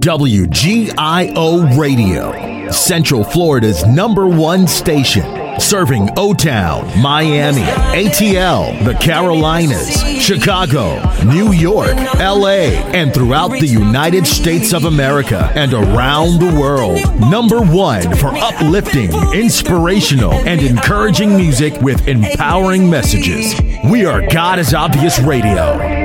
WGIO Radio, Central Florida's #1 station, serving O-Town, Miami, ATL, the Carolinas, Chicago, New York, LA, and throughout the United States of America and around the world. #1 for uplifting, inspirational, and encouraging music with empowering messages. We are God is Obvious Radio.